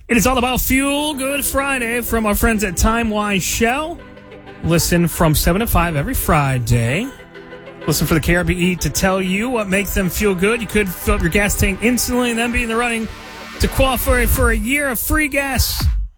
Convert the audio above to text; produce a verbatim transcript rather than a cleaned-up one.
It is all about Fuel Good Friday from our friends at Time Wise Shell. Listen from seven to five every Friday. Listen for the K R B E to tell you what makes them feel good. You could fill up your gas tank instantly and then be in the running to qualify for a year of free gas.